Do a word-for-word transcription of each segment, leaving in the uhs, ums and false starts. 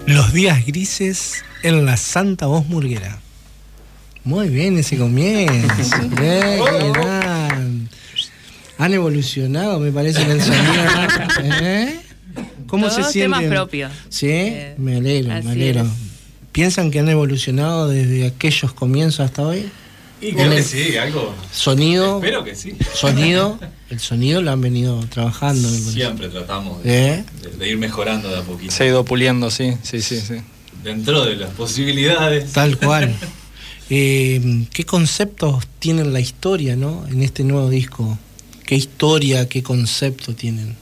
Los días grises en la Santa Voz Murguera. Muy bien ese comienzo. Bien. Han evolucionado, me parece, en el sonido. ¿Eh? ¿Cómo Todos se sienten? temas propios. Sí, eh, me alegro, me alegro. Es. ¿Piensan que han evolucionado desde aquellos comienzos hasta hoy? Y creo que sí, algo. Sonido. Espero que sí. Sonido, el sonido lo han venido trabajando. Siempre tratamos de, ¿Eh? de, de ir mejorando de a poquito. Se ha ido puliendo, sí, sí, sí, sí. Dentro de las posibilidades. Tal cual. Eh, ¿Qué conceptos tienen la historia, ¿no? En este nuevo disco? ¿Qué historia, qué concepto tienen?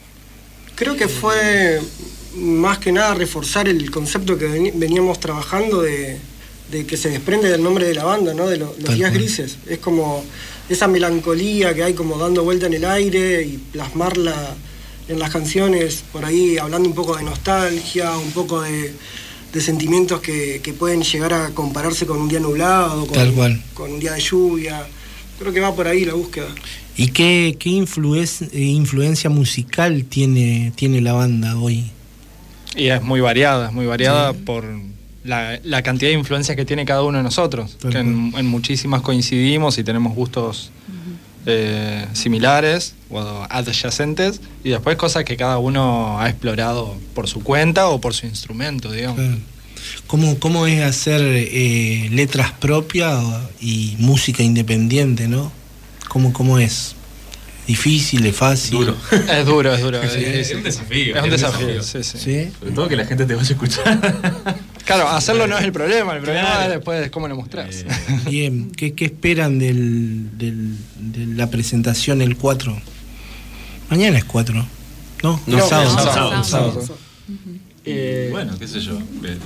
Creo que fue más que nada reforzar el concepto que veníamos trabajando de, de que se desprende del nombre de la banda, ¿no? De lo, los días grises. Es como esa melancolía que hay como dando vuelta en el aire y plasmarla en las canciones, por ahí hablando un poco de nostalgia, un poco de, de sentimientos que, que pueden llegar a compararse con un día nublado, con, Tal cual. con un día de lluvia. Creo que va por ahí la búsqueda. ¿Y qué, qué influencia, influencia musical tiene, tiene la banda hoy? Y es muy variada, es muy variada sí. por la, la cantidad de influencias que tiene cada uno de nosotros, Tal que en, en muchísimas coincidimos y tenemos gustos uh-huh. eh, similares o adyacentes, y después cosas que cada uno ha explorado por su cuenta o por su instrumento, digamos. Claro. ¿Cómo, cómo es hacer eh, letras propias y música independiente, no? ¿Cómo, cómo es? ¿Difícil, es fácil? Duro. Es duro, es duro. Sí, es, es un desafío. Es un desafío, desafío. Sí, sí. ¿Sí? Sobre todo que la gente te vaya a escuchar. Claro, hacerlo no es el problema, el problema claro. es después cómo lo mostrás. Eh. Bien, ¿qué, qué esperan del, del, de la presentación el cuatro? Mañana es cuatro, ¿no? No, no sábado. no, sábado. sábado. sábado. sábado. Uh-huh. eh, bueno, qué sé yo.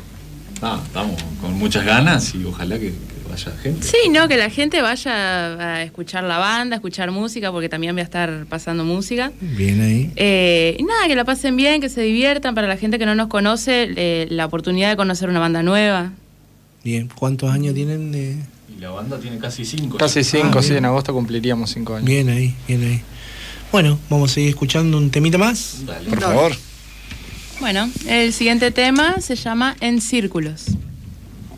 Ah, estamos con muchas ganas y ojalá que, que vaya gente. Sí, no, que la gente vaya a escuchar la banda, a escuchar música, porque también voy a estar pasando música. Bien ahí. Eh, y nada, que la pasen bien, que se diviertan. Para la gente que no nos conoce, eh, la oportunidad de conocer una banda nueva. Bien, ¿cuántos años tienen de...? Y la banda tiene casi cinco. Casi cinco, ah, sí, en agosto cumpliríamos cinco años. Bien ahí, bien ahí. Bueno, vamos a seguir escuchando un temita más. Dale. Por favor. Bueno, el siguiente tema se llama En Círculos.